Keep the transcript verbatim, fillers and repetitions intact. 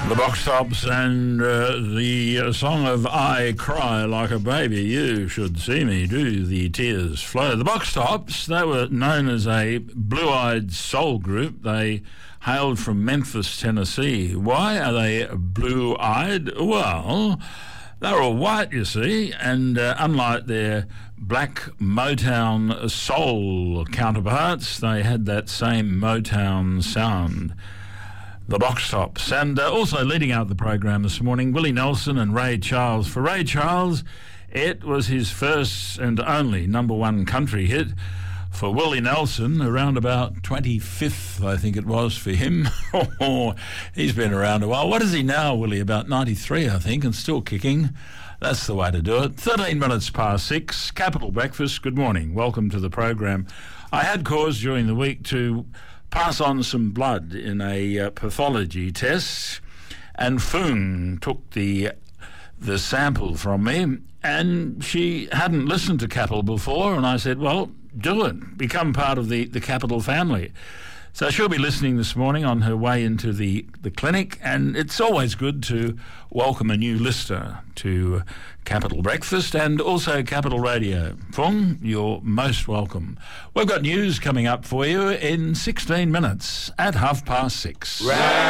The Box Tops and uh, the uh, song of I Cry Like a Baby, You Should See Me Do the Tears Flow. The Box Tops, they were known as a blue-eyed soul group. They hailed from Memphis, Tennessee. Why are they blue-eyed? Well, they were all white, you see, and uh, unlike their black Motown soul counterparts, they had that same Motown sound. The Box Tops. And uh, also leading out the program this morning, Willie Nelson and Ray Charles. For Ray Charles, it was his first and only number one country hit. For Willie Nelson, around about twenty-fifth, I think it was for him. He's been around a while. What is he now, Willie? About ninety-three, I think, and still kicking. That's the way to do it. thirteen minutes past six, Capital Breakfast. Good morning. Welcome to the program. I had cause during the week to pass on some blood in a uh, pathology test, and Fung took the the sample from me, and she hadn't listened to Capital before, and I said, well, do it. Become part of the, the Capital family. So she'll be listening this morning on her way into the, the clinic, and it's always good to welcome a new listener to Capital Breakfast and also Capital Radio. Fung, you're most welcome. We've got news coming up for you in sixteen minutes at half past six. Right.